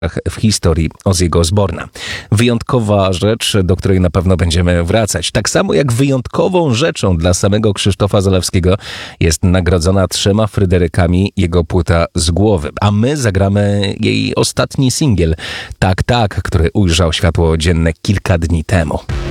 w historii Ozzy'ego Osbourna. Wyjątkowa rzecz, do której na pewno będziemy wracać. Tak samo jak wyjątkową rzeczą dla samego Krzysztofa Zalewskiego jest nagrodzona 3 Fryderykami jego płyta Z głowy. A my zagramy jej ostatni singiel, Tak, tak, który ujrzał światło dzienne kilka dni temu.